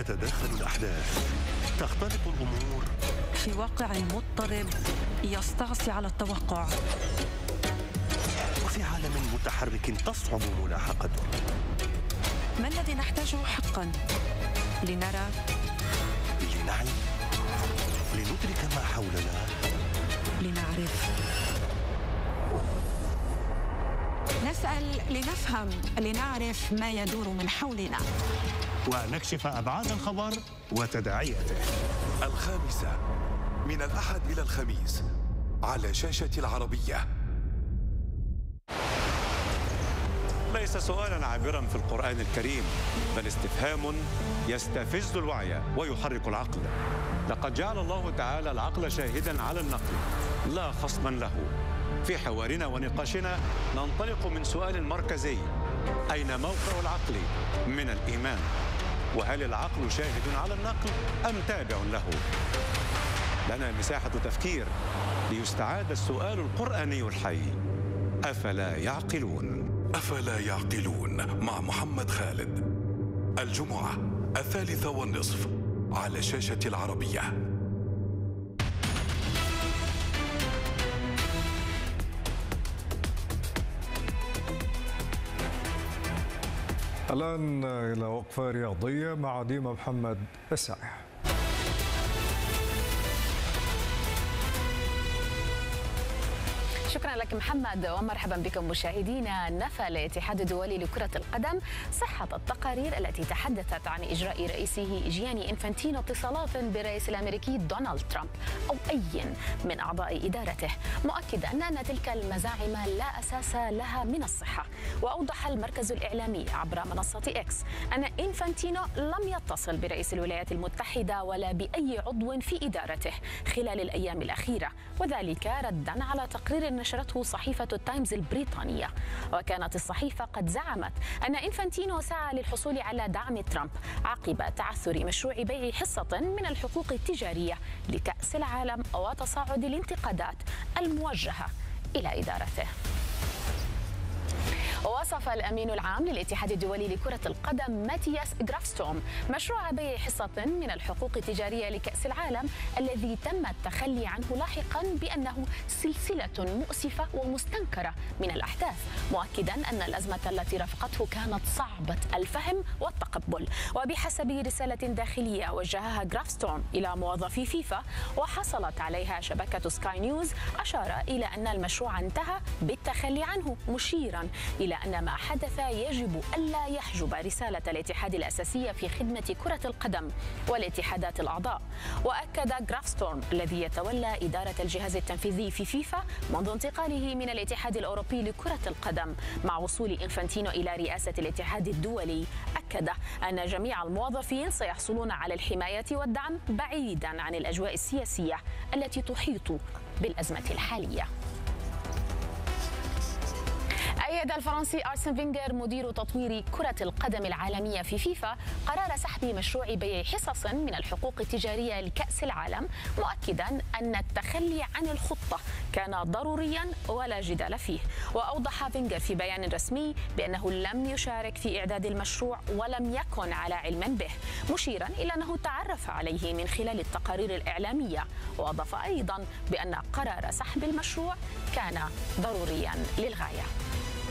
تتداخل الأحداث، تختلط الأمور في واقع مضطرب يستعصي على التوقع، وفي عالم متحرك تصعب ملاحقته. ما الذي نحتاجه حقا لنرى، لنعي، لندرك ما حولنا، لنعرف، نسأل لنفهم، لنعرف ما يدور من حولنا، ونكشف أبعاد الخبر وتداعياته. 5 من الأحد إلى الخميس على شاشة العربية. ليس سؤالا عابرا في القرآن الكريم، بل استفهام يستفز الوعي ويحرك العقل. لقد جعل الله تعالى العقل شاهدا على النقل لا خصما له. في حوارنا ونقاشنا ننطلق من سؤال مركزي: أين موقع العقل من الإيمان؟ وهل العقل شاهد على النقل أم تابع له؟ لنا مساحة تفكير ليستعاد السؤال القرآني الحي: أفلا يعقلون؟ أفلا يعقلون مع محمد خالد، الجمعة 3:30 على شاشة العربية. الآن إلى وقفة رياضية مع ديما محمد السائح. شكرا لك محمد ومرحبا بكم مشاهدينا. نفى الاتحاد الدولي لكرة القدم صحة التقارير التي تحدثت عن إجراء رئيسه جياني إنفانتينو اتصالات بالرئيس الأمريكي دونالد ترامب أو أي من أعضاء إدارته، مؤكدا أن تلك المزاعم لا أساس لها من الصحة. وأوضح المركز الإعلامي عبر منصة إكس أن إنفانتينو لم يتصل برئيس الولايات المتحدة ولا بأي عضو في إدارته خلال الأيام الأخيرة، وذلك ردا على تقرير نشرته صحيفة التايمز البريطانية. وكانت الصحيفة قد زعمت أن إنفانتينو سعى للحصول على دعم ترامب عقب تعثر مشروع بيع حصة من الحقوق التجارية لكأس العالم وتصاعد الانتقادات الموجهة إلى إدارته. وصف الأمين العام للاتحاد الدولي لكرة القدم ماتياس غرافستوم مشروع بيع حصة من الحقوق التجارية لكأس العالم الذي تم التخلي عنه لاحقا بأنه سلسلة مؤسفة ومستنكرة من الأحداث، مؤكدا أن الأزمة التي رافقته كانت صعبة الفهم والتقبل. وبحسب رسالة داخلية وجهها غرافستوم إلى موظفي فيفا وحصلت عليها شبكة سكاي نيوز، أشار إلى أن المشروع انتهى بالتخلي عنه، مشيرا إلى أن ما حدث يجب ألا يحجب رسالة الاتحاد الأساسية في خدمة كرة القدم والاتحادات الأعضاء. وأكد غرافستورم الذي يتولى إدارة الجهاز التنفيذي في فيفا منذ انتقاله من الاتحاد الأوروبي لكرة القدم مع وصول إنفانتينو إلى رئاسة الاتحاد الدولي، أكد أن جميع الموظفين سيحصلون على الحماية والدعم بعيدا عن الأجواء السياسية التي تحيط بالأزمة الحالية. أيد الفرنسي أرسن فينغر مدير تطوير كرة القدم العالمية في فيفا قرار سحب مشروع بيع حصص من الحقوق التجارية لكأس العالم، مؤكدا أن التخلي عن الخطة كان ضروريا ولا جدال فيه. وأوضح فينغر في بيان رسمي بأنه لم يشارك في إعداد المشروع ولم يكن على علم به، مشيرا إلى أنه تعرف عليه من خلال التقارير الإعلامية. وأضاف أيضا بأن قرار سحب المشروع كان ضروريا للغاية.